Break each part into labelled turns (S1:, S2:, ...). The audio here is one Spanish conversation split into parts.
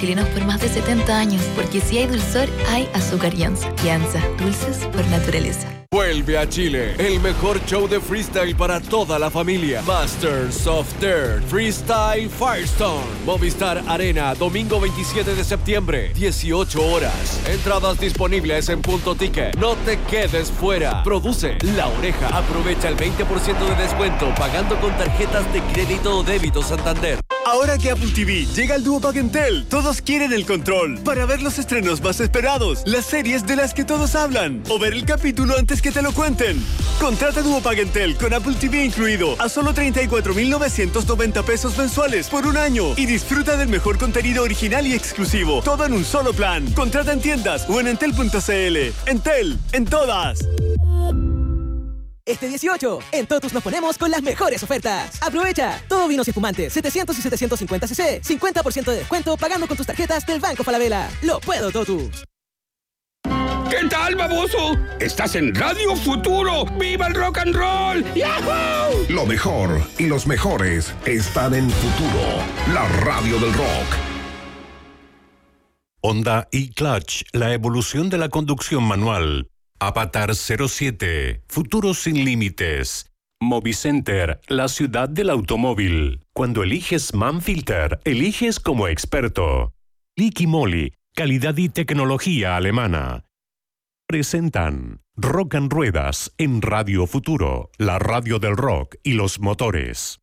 S1: Chilenos por más de 70 años, porque si hay dulzor, hay azúcar Yanza. Yanza, dulces por naturaleza.
S2: Vuelve a Chile, el mejor show de freestyle para toda la familia. Masters of Dirt Freestyle Firestone. Movistar Arena, domingo 27 de septiembre, 18 horas. Entradas disponibles en Punto Ticket. No te quedes fuera. Produce La Oreja. Aprovecha el 20% de descuento pagando con tarjetas de crédito o débito Santander.
S3: Ahora que Apple TV llega al Duopack Entel, todos quieren el control para ver los estrenos más esperados, las series de las que todos hablan o ver el capítulo antes que te lo cuenten. Contrata Duopack Entel con Apple TV incluido a solo 34,990 pesos mensuales por un año y disfruta del mejor contenido original y exclusivo, todo en un solo plan. Contrata en tiendas o en entel.cl. Entel, en todas.
S4: Este 18, en Totus nos ponemos con las mejores ofertas. ¡Aprovecha! Todo vinos y espumantes, 700 y 750 cc, 50% de descuento pagando con tus tarjetas del Banco Falabella. ¡Lo puedo, Totus!
S5: ¿Qué tal, baboso? Estás en Radio Futuro. ¡Viva el rock and roll! ¡Yahoo!
S6: Lo mejor y los mejores están en Futuro, la radio del rock.
S7: Honda e-Clutch, la evolución de la conducción manual. Avatar 07, futuro sin límites. Movicenter, la ciudad del automóvil. Cuando eliges Manfilter, eliges como experto. Liqui Moly, calidad y tecnología alemana. Presentan Rock and Ruedas en Radio Futuro, la radio del rock y los motores.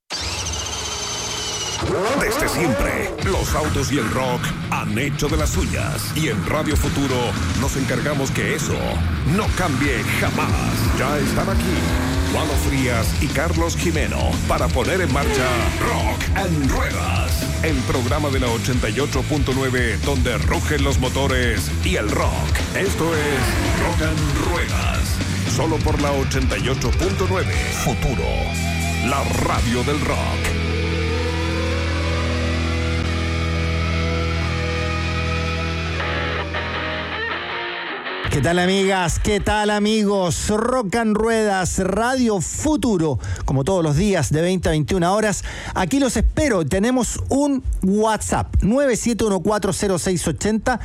S6: Desde siempre, los autos y el rock han hecho de las suyas. Y en Radio Futuro nos encargamos que eso no cambie jamás. Ya están aquí Juan Frías y Carlos Jimeno para poner en marcha Rock and Ruedas, el programa de la 88.9 donde rugen los motores y el rock. Esto es Rock and Ruedas, solo por la 88.9 Futuro, la radio del rock.
S8: ¿Qué tal, amigas? ¿Qué tal, amigos? Rock and Ruedas, Radio Futuro, como todos los días de 20 a 21 horas. Aquí los espero. Tenemos un WhatsApp, 971400680,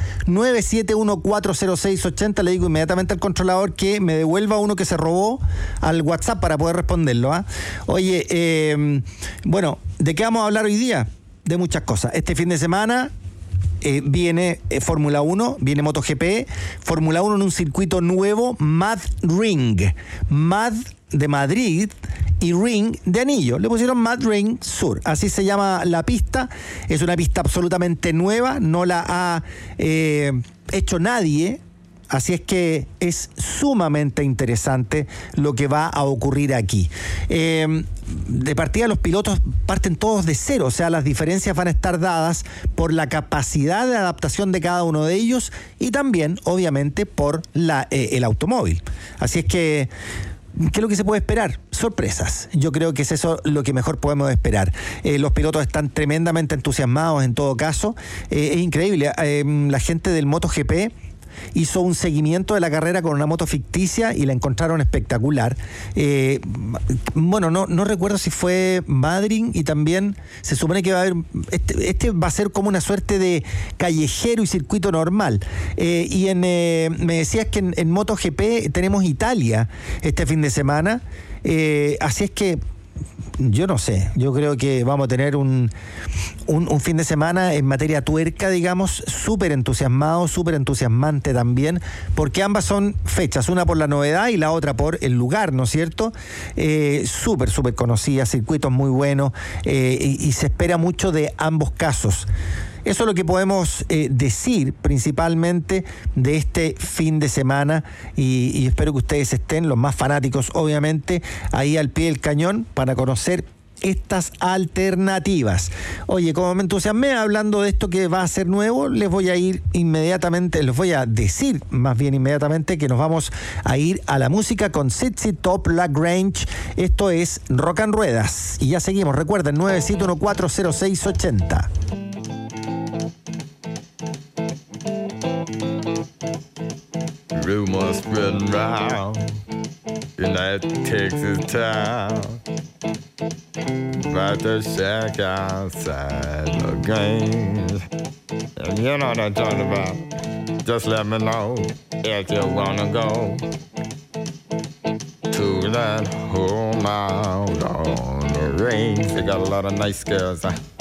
S8: 971400680. Le digo inmediatamente al controlador que me devuelva uno que se robó al WhatsApp para poder responderlo, ¿eh? Oye, bueno, ¿de qué vamos a hablar hoy día? De muchas cosas. Este fin de semana viene Fórmula 1, viene MotoGP, Fórmula 1 en un circuito nuevo, Mad Ring. Mad de Madrid y Ring de Anillo. Le pusieron Mad Ring Sur. Así se llama la pista. Es una pista absolutamente nueva, no la ha hecho nadie. Así es que es sumamente interesante lo que va a ocurrir aquí. De partida los pilotos parten todos de cero, o sea, las diferencias van a estar dadas por la capacidad de adaptación de cada uno de ellos y también, obviamente, por el automóvil. Así es que, ¿qué es lo que se puede esperar? Sorpresas. Yo creo que es eso lo que mejor podemos esperar. Los pilotos están tremendamente entusiasmados en todo caso. Es increíble. La gente del MotoGP hizo un seguimiento de la carrera con una moto ficticia y la encontraron espectacular. Bueno, no recuerdo si fue Madrid y también se supone que va a haber... Este va a ser como una suerte de callejero y circuito normal. Y me decías que en MotoGP tenemos Italia este fin de semana. Así es que yo no sé, yo creo que vamos a tener un fin de semana en materia tuerca, digamos, súper entusiasmado, súper entusiasmante también, porque ambas son fechas, una por la novedad y la otra por el lugar, ¿no es cierto? Súper conocidas, circuitos muy buenos, y se espera mucho de ambos casos. Eso es lo que podemos decir principalmente de este fin de semana y espero que ustedes estén, los más fanáticos obviamente, ahí al pie del cañón para conocer estas alternativas. Oye, como me entusiasmé hablando de esto que va a ser nuevo, les voy a decir más bien inmediatamente que nos vamos a ir a la música con ZZ Top Lagrange. Esto es Rock and Ruedas y ya seguimos. Recuerden, 971400680.
S9: Rumors spreading round in that Texas town about the shack outside the Grange. You know what I'm talking about. Just let me know if you wanna go to that home out on the range. They got a lot of nice girls.